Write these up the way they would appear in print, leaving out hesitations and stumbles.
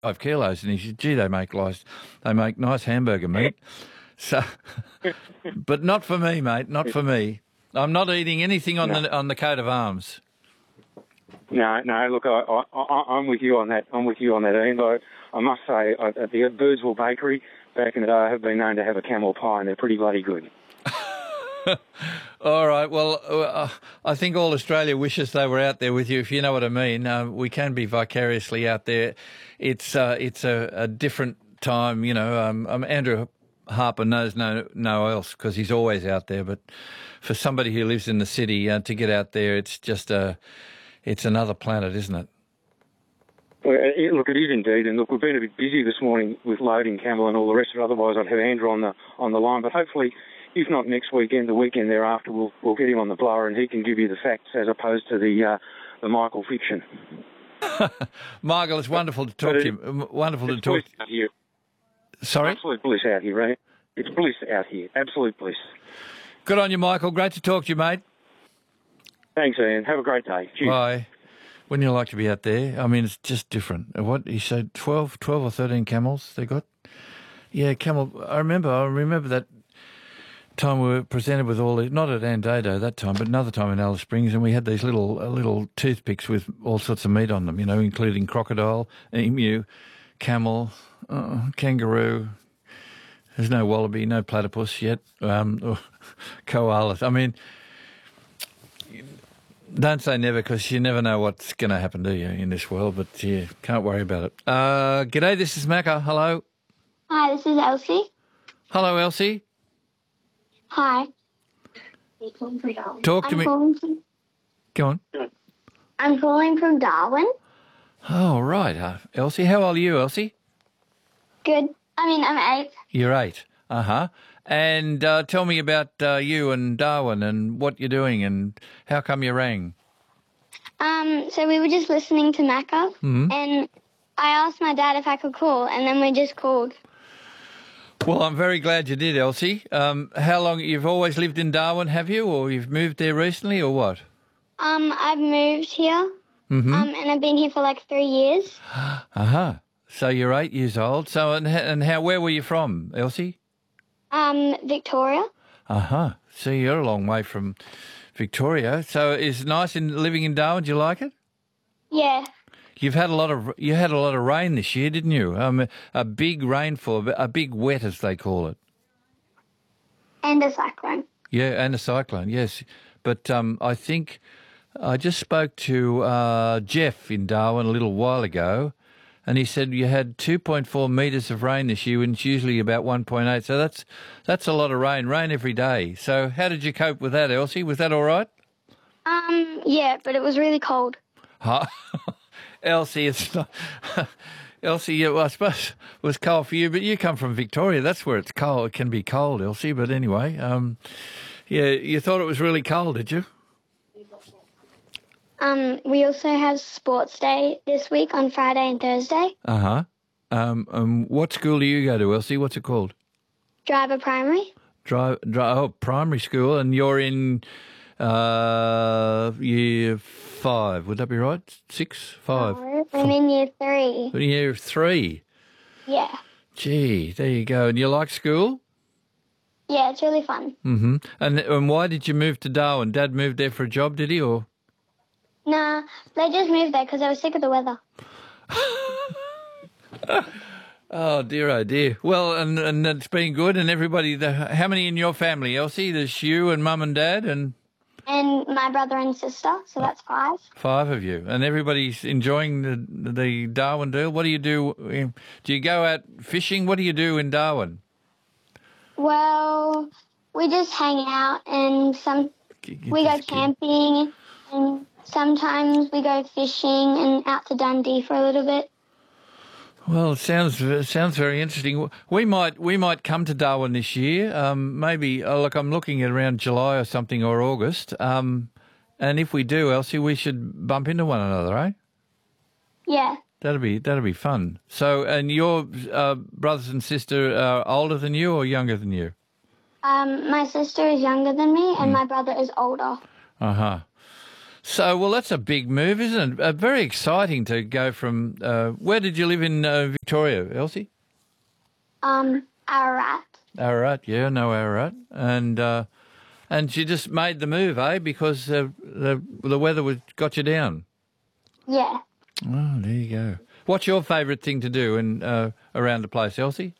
kilos, and he said, "Gee, they make nice hamburger meat." So, but not for me, mate. Not for me. I'm not eating anything on the coat of arms. No. Look, I'm with you on that. Ian. I must say, at the Birdsville Bakery back in the day, I have been known to have a camel pie, and they're pretty bloody good. All right. Well, I think all Australia wishes they were out there with you, if you know what I mean. We can be vicariously out there. It's a different time, you know. Andrew Harper knows no else because he's always out there. But for somebody who lives in the city to get out there, it's just it's another planet, isn't it? Well, look, it is indeed. And look, we've been a bit busy this morning with loading Camel and all the rest of it. Otherwise, I'd have Andrew on the line. But hopefully, if not next weekend, the weekend thereafter, we'll get him on the blower and he can give you the facts as opposed to the Michael fiction. Michael, it's wonderful to talk to you. Wonderful to talk to you. Sorry? Absolute bliss out here, right? It's bliss out here. Absolute bliss. Good on you, Michael. Great to talk to you, mate. Thanks, Ian. Have a great day. Cheers. Bye. Wouldn't you like to be out there? I mean, it's just different. What, he said 12 or 13 camels they got? Yeah, camel. I remember that time we were presented with all these, not at Andado that time, but another time in Alice Springs, and we had these little toothpicks with all sorts of meat on them, you know, including crocodile, emu, camel, kangaroo. There's no wallaby, no platypus yet, or koalas. I mean, don't say never because you never know what's going to happen to you in this world, but yeah, can't worry about it. G'day, this is Macca. Hello. Hi, this is Elsie. Hello, Elsie. Hi. Talk to me. Go on. I'm calling from Darwin. Oh, right. Elsie, how old are you, Elsie? Good. I'm 8. You're 8. Uh-huh. And tell me about you and Darwin and what you're doing and how come you rang. So we were just listening to Macca, and I asked my dad if I could call, and then we just called. Well, I'm very glad you did, Elsie. How long, you've always lived in Darwin, have you, or you've moved there recently, or what? I've moved here, and I've been here for like 3 years. Uh-huh. So you're 8 years old. So, and where were you from, Elsie? Victoria. Uh-huh. So you're a long way from Victoria. So it's nice living in Darwin. Do you like it? Yeah. You had a lot of rain this year, didn't you? A big rainfall, a big wet, as they call it. And a cyclone. Yeah, and a cyclone. Yes, but I think I just spoke to Jeff in Darwin a little while ago, and he said you had 2.4 metres of rain this year, and it's usually about 1.8. So that's a lot of rain every day. So how did you cope with that, Elsie? Was that all right? Yeah, but it was really cold. Huh? Elsie, it's not. Elsie, well, I suppose it was cold for you, but you come from Victoria. That's where it's cold. It can be cold, Elsie. But anyway, yeah, you thought it was really cold, did you? We also have sports day this week on Friday and Thursday. What school do you go to, Elsie? What's it called? Driver Primary. Primary school, and you're in year 5. Would that be right? 6, 5? No, I'm in year 3. Year 3. Yeah. Gee, there you go. And you like school? Yeah, it's really fun. Mm-hmm. And why did you move to Darwin? Dad moved there for a job, did he, or? Nah, they just moved there because I was sick of the weather. Oh, dear. Well, and it's been good, and everybody, how many in your family, Elsie? There's you and Mum and Dad and my brother and sister, so that's 5. 5 of you. And everybody's enjoying the Darwin deal. What do you do? Do you go out fishing? What do you do in Darwin? Well, we just hang out, and we go camping, and sometimes we go fishing and out to Dundee for a little bit. Well, it sounds very interesting. We might come to Darwin this year. Maybe look, I'm looking at around July or something, or August. And if we do, Elsie, we should bump into one another, eh? Yeah. That'd be fun. So, and your brothers and sister are older than you or younger than you? My sister is younger than me, and my brother is older. Uh-huh. So, well, that's a big move, isn't it? Very exciting to go from... where did you live in Victoria, Elsie? Ararat. Ararat, yeah, no Ararat. And you just made the move, eh? Because the weather got you down. Yeah. Oh, there you go. What's your favourite thing to do around the place, Elsie?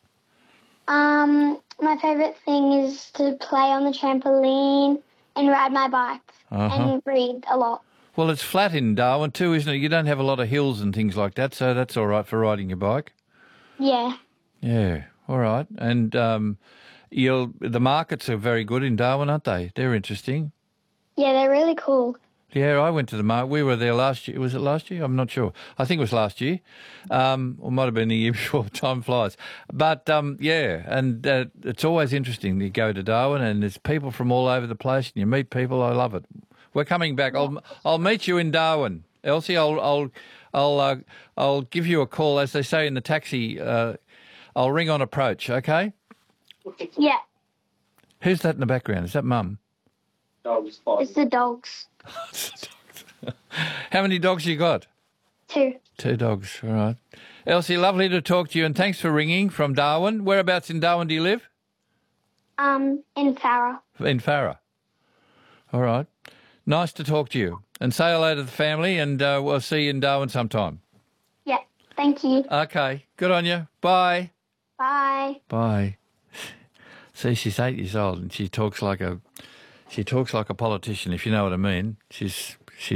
My favourite thing is to play on the trampoline and ride my bike and read a lot. Well, it's flat in Darwin too, isn't it? You don't have a lot of hills and things like that, so that's all right for riding your bike. Yeah. Yeah, all right. And the markets are very good in Darwin, aren't they? They're interesting. Yeah, they're really cool. Yeah, I went to the market. We were there last year. Was it last year? I'm not sure. I think it was last year. Or might have been the year before. Time flies. But, yeah, and it's always interesting. You go to Darwin and there's people from all over the place and you meet people. I love it. We're coming back. I'll meet you in Darwin. Elsie, I'll give you a call, as they say in the taxi. I'll ring on approach, okay? Yeah. Who's that in the background? Is that Mum? It's the dogs. How many dogs you got? 2. 2 dogs, all right. Elsie, lovely to talk to you, and thanks for ringing from Darwin. Whereabouts in Darwin do you live? In Farah. In Farah. All right. Nice to talk to you. And say hello to the family, and we'll see you in Darwin sometime. Yeah, thank you. Okay, good on you. Bye. Bye. Bye. See, she's 8 years old, and she talks like a politician, if you know what I mean. She's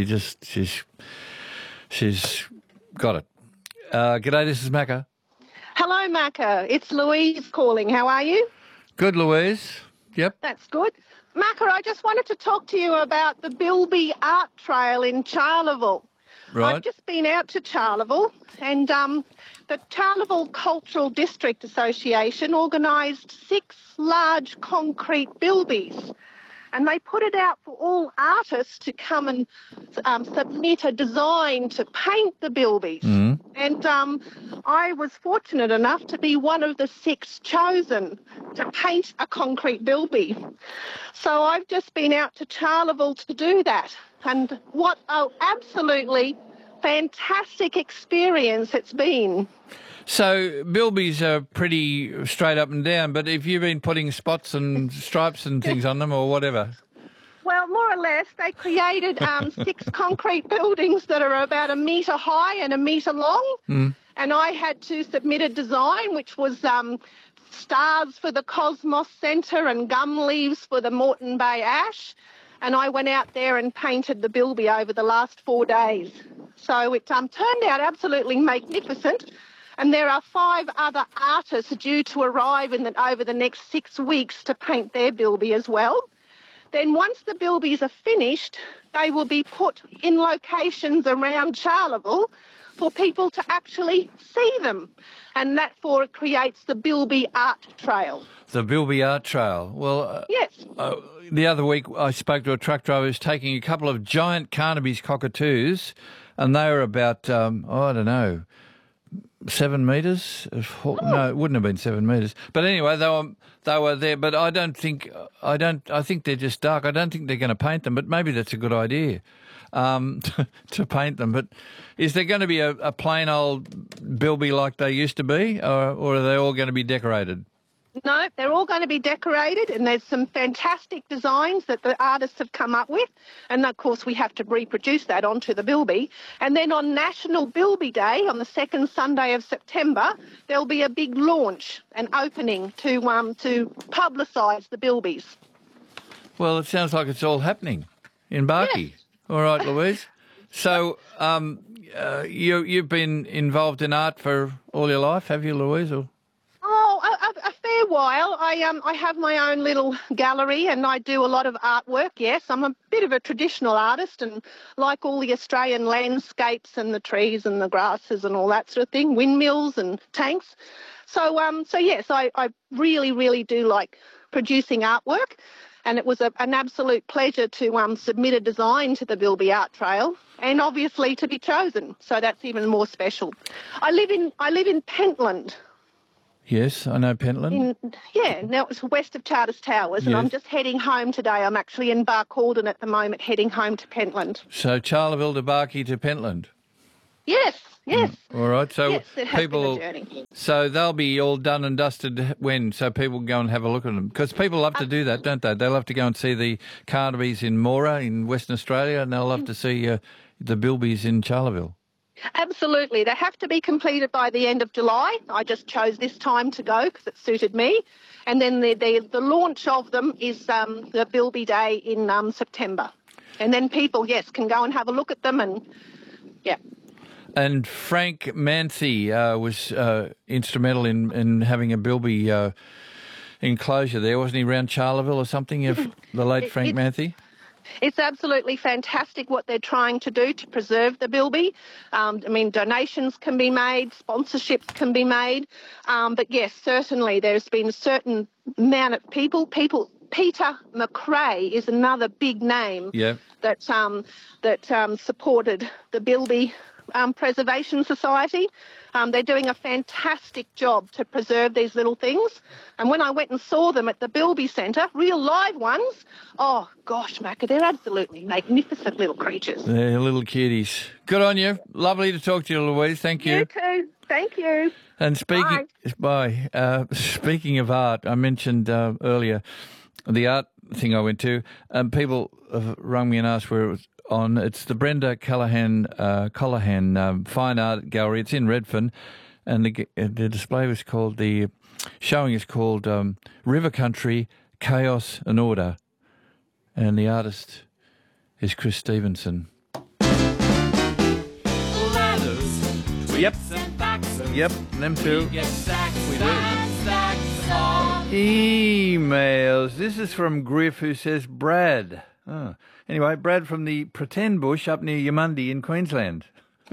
got it. G'day, this is Macca. Hello, Macca. It's Louise calling. How are you? Good, Louise. Yep. That's good. Macca, I just wanted to talk to you about the Bilby Art Trail in Charleville. Right. I've just been out to Charleville, and the Charleville Cultural District Association organised 6 large concrete bilbies. And they put it out for all artists to come and submit a design to paint the bilbies. Mm. And I was fortunate enough to be one of the 6 chosen to paint a concrete bilby. So I've just been out to Charleville to do that. And what an absolutely fantastic experience it's been. So bilbies are pretty straight up and down, but have you been putting spots and stripes and things on them or whatever? Well, more or less, they created 6 concrete buildings that are about 1 metre high and 1 metre long. Mm. And I had to submit a design, which was stars for the Cosmos Centre and gum leaves for the Moreton Bay Ash. And I went out there and painted the bilby over the last 4 days. So it turned out absolutely magnificent. And there are 5 other artists due to arrive over the next 6 weeks to paint their bilby as well. Then once the bilbies are finished, they will be put in locations around Charleville for people to actually see them. And that creates the Bilby Art Trail. The Bilby Art Trail. Well, yes. The other week I spoke to a truck driver who's taking a couple of giant Carnaby's cockatoos, and they were about, I don't know, 7 metres? No, it wouldn't have been 7 metres. But anyway, they were there. But I think they're just dark. I don't think they're going to paint them. But maybe that's a good idea to paint them. But is there going to be a plain old bilby like they used to be, or are they all going to be decorated? No, they're all going to be decorated, and there's some fantastic designs that the artists have come up with. And, of course, we have to reproduce that onto the bilby. And then on National Bilby Day, on the 2nd Sunday of September, there'll be a big launch, an opening to publicise the bilbies. Well, it sounds like it's all happening in Barkey. Yes. All right, Louise. So you've been involved in art for all your life, have you, Louise? Or? A fair while. I have my own little gallery and I do a lot of artwork, yes. I'm a bit of a traditional artist and like all the Australian landscapes and the trees and the grasses and all that sort of thing, windmills and tanks. So yes, I really, really do like producing artwork, and it was an absolute pleasure to submit a design to the Bilby Art Trail and obviously to be chosen. So that's even more special. I live in Pentland. Yes, I know Pentland. Now it's west of Charters Towers, and Yes. I'm just heading home today. I'm actually in Barcaldine at the moment, heading home to Pentland. So Charleville to Barkey to Pentland. Yes. All right. So Yes, it has people, been a journey. so they'll be all done and dusted when? So people can go and have a look at them, because people love to do that, don't they? They love to go and see the Carnaby's in Moora in Western Australia, and they'll love to see the Bilbies in Charleville. Absolutely. They have to be completed by the end of July. I just chose this time to go because it suited me. And then the launch of them is the Bilby Day in September. And then people, yes, can go and have a look at them and, yeah. And Frank Manthey was instrumental in having a Bilby enclosure there, wasn't he, around Charleville or something, if the late Frank Manthey? It's absolutely fantastic what they're trying to do to preserve the Bilby. Donations can be made, sponsorships can be made. But yes, certainly there's been a certain amount of people. Peter McRae is another big name that supported the Bilby Preservation Society. They're doing a fantastic job to preserve these little things. And when I went and saw them at the Bilby Centre, real live ones, oh gosh, Macca, they're absolutely magnificent little creatures. They're little kitties. Good on you. Lovely to talk to you, Louise. Thank you. You too. Thank you. And speaking of art, I mentioned earlier the art thing I went to. People have rung me and asked where it was on. It's the Brenda Colohan Fine Art Gallery. It's in Redfern, and the display was called, the showing is called River Country, Chaos and Order, and the artist is Chris Stevenson. Yep, them two. We do. Emails. This is from Griff, who says, Brad. Anyway, Brad from the Pretend Bush up near Yamundi in Queensland.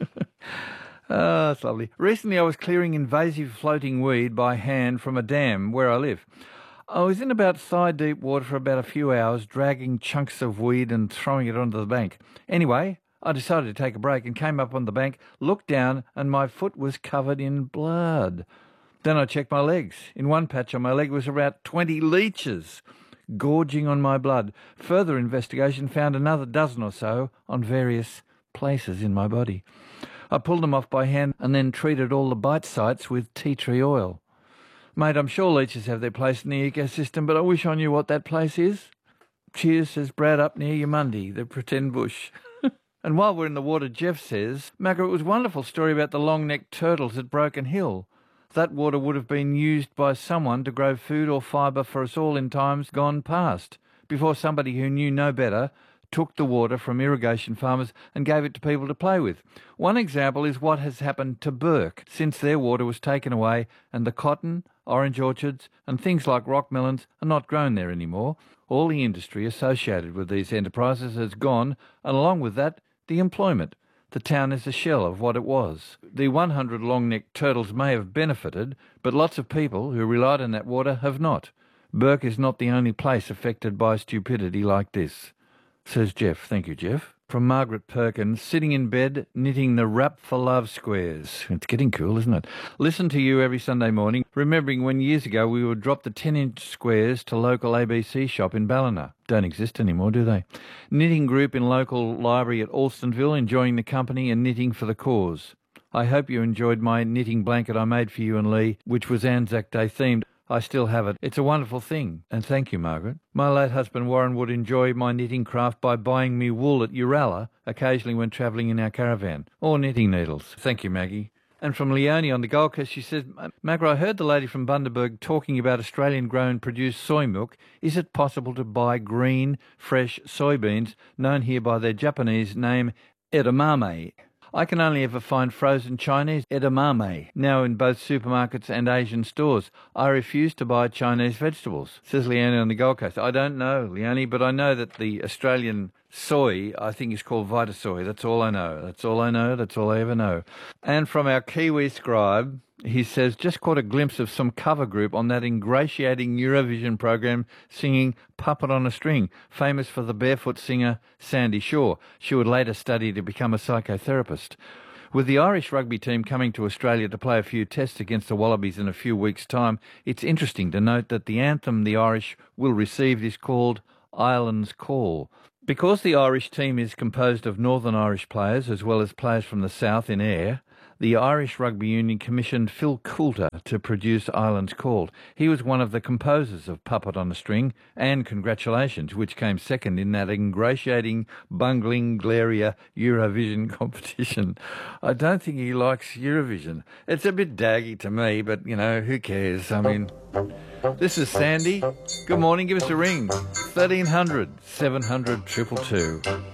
That's lovely. Recently I was clearing invasive floating weed by hand from a dam where I live. I was in about thigh-deep water for about a few hours, dragging chunks of weed and throwing it onto the bank. Anyway, I decided to take a break and came up on the bank, looked down, and my foot was covered in blood. Then I checked my legs. In one patch on my leg was about 20 leeches gorging on my blood. Further investigation found another dozen or so on various places in my body. I pulled them off by hand and then treated all the bite sites with tea tree oil. Mate, I'm sure leeches have their place in the ecosystem, but I wish I knew what that place is. Cheers, says Brad up near Yamundi, the Pretend Bush. And while we're in the water, Jeff says, Macca, it was a wonderful story about the long-necked turtles at Broken Hill. That water would have been used by someone to grow food or fibre for us all in times gone past, before somebody who knew no better took the water from irrigation farmers and gave it to people to play with. One example is what has happened to Burke since their water was taken away and the cotton, orange orchards and things like rock melons are not grown there anymore. All the industry associated with these enterprises has gone, and along with that, the employment. The town is a shell of what it was. The 100 long-necked turtles may have benefited, but lots of people who relied on that water have not. Burke is not the only place affected by stupidity like this, says Jeff. Thank you, Jeff. From Margaret Perkins, sitting in bed, knitting the Rap for Love squares. It's getting cool, isn't it? Listen to you every Sunday morning, remembering when years ago we would drop the 10-inch squares to local ABC shop in Ballina. Don't exist anymore, do they? Knitting group in local library at Alstonville, enjoying the company and knitting for the cause. I hope you enjoyed my knitting blanket I made for you and Lee, which was Anzac Day themed. I still have it. It's a wonderful thing. And thank you, Margaret. My late husband Warren would enjoy my knitting craft by buying me wool at Uralla, occasionally when travelling in our caravan, or knitting needles. Thank you, Maggie. And from Leonie on the Gold Coast, she says, Margaret, I heard the lady from Bundaberg talking about Australian-grown produced soy milk. Is it possible to buy green, fresh soybeans, known here by their Japanese name edamame? I can only ever find frozen Chinese edamame, now in both supermarkets and Asian stores. I refuse to buy Chinese vegetables, says Leonie on the Gold Coast. I don't know, Leonie, but I know that the Australian soy, I think, is called Vitasoy. That's all I know. That's all I know. That's all I ever know. And from our Kiwi scribe, he says, just caught a glimpse of some cover group on that ingratiating Eurovision program singing Puppet on a String, famous for the barefoot singer Sandy Shaw. She would later study to become a psychotherapist. With the Irish rugby team coming to Australia to play a few tests against the Wallabies in a few weeks' time, it's interesting to note that the anthem the Irish will receive is called Ireland's Call. Because the Irish team is composed of Northern Irish players as well as players from the South in Ayr, the Irish Rugby Union commissioned Phil Coulter to produce Ireland's Call. He was one of the composers of Puppet on a String and Congratulations, which came second in that ingratiating, bungling, glarea Eurovision competition. I don't think he likes Eurovision. It's a bit daggy to me, but, you know, who cares? I mean, this is Sandy. Good morning. Give us a ring. 1300 700 222.